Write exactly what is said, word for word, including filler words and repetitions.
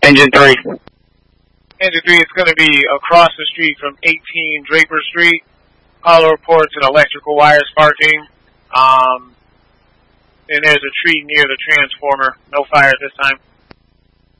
Engine three. Engine three is going to be across the street from eighteen Draper Street. Caller reports an electrical wire sparking. Um, and there's a tree near the transformer. No fire at this time.